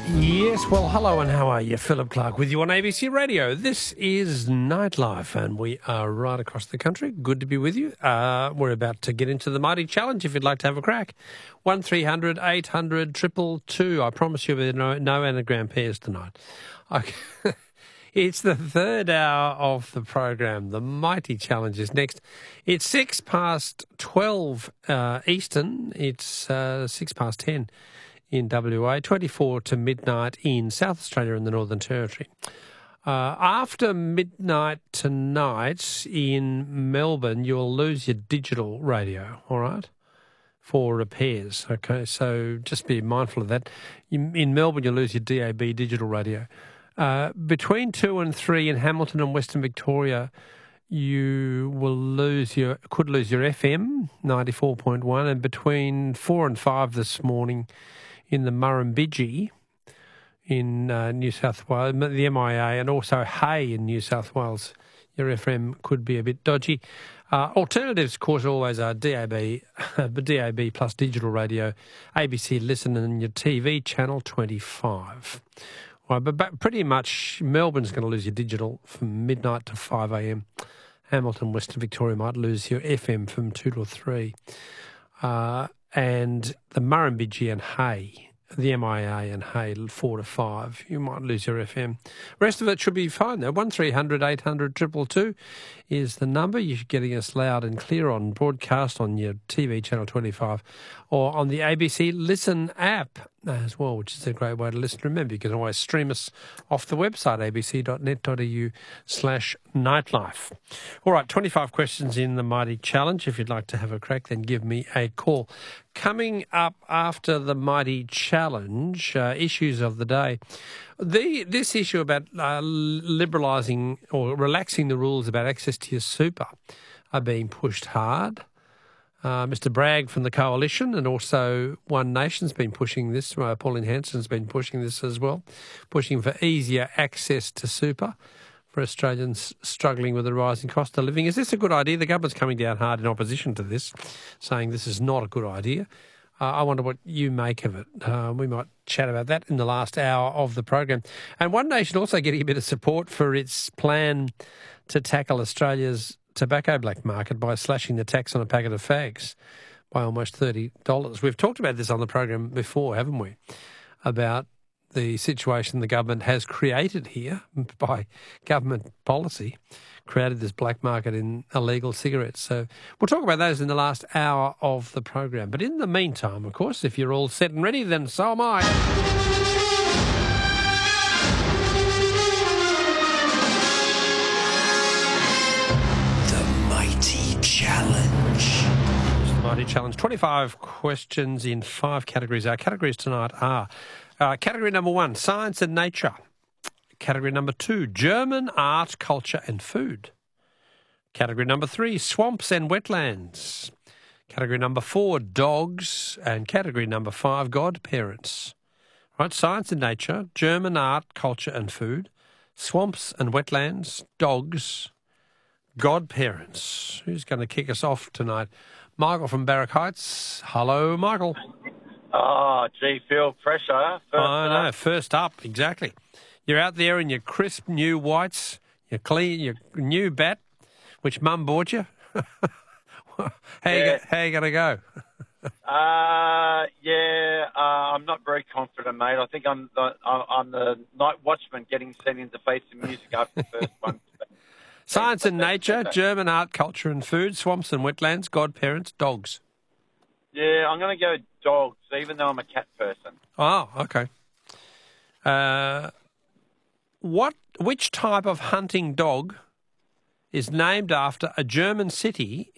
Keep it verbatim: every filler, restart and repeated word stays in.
Yes, well, hello and how are you? Philip Clark with you on A B C Radio. This is Nightlife and we are right across the country. Good to be with you. Uh, we're about to get into the Mighty Challenge if you'd like to have a crack. one three hundred eight hundred two two two. I promise you there are no, no anagram pairs tonight. Okay. It's the third hour of the program. The Mighty Challenge is next. It's six past twelve uh, Eastern. It's uh, six past ten in W A, twenty-four to midnight in South Australia and the Northern Territory. Uh, after midnight tonight in Melbourne, you'll lose your digital radio, all right, for repairs. Okay, so just be mindful of that. In, in Melbourne, you'll lose your D A B digital radio. Uh, between two and three in Hamilton and Western Victoria, you will lose your could lose your F M ninety-four point one, and between four and five this morning in the Murrumbidgee in uh, New South Wales, the M I A, and also Hay in New South Wales, your F M could be a bit dodgy. Uh, alternatives, of course, always are D A B, D A B plus digital radio, A B C Listen, and your T V channel twenty-five. Right, but, but pretty much Melbourne's going to lose your digital from midnight to five a m. Hamilton, Western Victoria might lose your F M from two to three. Uh, and the Murrumbidgee and Hay, the M I A and Hay, four to five, you might lose your F M. Rest of it should be fine, though. one three hundred eight hundred two two two is the number. You're getting us loud and clear on broadcast on your T V channel twenty-five or on the A B C Listen app as well, which is a great way to listen. Remember, you can always stream us off the website, abc.net.au slash nightlife. All right, twenty-five questions in the Mighty Challenge. If you'd like to have a crack, then give me a call. Coming up after the Mighty Challenge, uh, issues of the day. The This issue about uh, liberalising or relaxing the rules about access to your super are being pushed hard. Uh, Mister Bragg from the Coalition and also One Nation's been pushing this. Uh, Pauline Hanson's been pushing this as well, pushing for easier access to super for Australians struggling with the rising cost of living. Is this a good idea? The government's coming down hard in opposition to this, saying this is not a good idea. Uh, I wonder what you make of it. Uh, we might chat about that in the last hour of the program. And One Nation also getting a bit of support for its plan to tackle Australia's tobacco black market by slashing the tax on a packet of fags by almost thirty dollars. We've talked about this on the program before, haven't we, about the situation the government has created here by government policy, created this black market in illegal cigarettes. So we'll talk about those in the last hour of the program. But in the meantime, of course, if you're all set and ready, then so am I. Challenge. The Mighty Challenge. twenty-five questions in five categories. Our categories tonight are uh, category number one, science and nature. Category number two, German art, culture and food. Category number three, swamps and wetlands. Category number four, dogs. And category number five, godparents. Right, science and nature, German art, culture and food, swamps and wetlands, dogs, godparents. Who's going to kick us off tonight? Michael from Barrack Heights. Hello, Michael. Oh, gee, Phil, pressure. First I know, up. First up, exactly. You're out there in your crisp new whites, your clean, your new bat, which Mum bought you. how, yeah. you how you going to go? uh, yeah, uh, I'm not very confident, mate. I think I'm the, I'm the night watchman getting sent into face the music after the first one. Science and nature, German art, culture and food, swamps and wetlands, godparents, dogs. Yeah, I'm going to go dogs, even though I'm a cat person. Oh, okay. Uh, what? Which type of hunting dog is named after a German city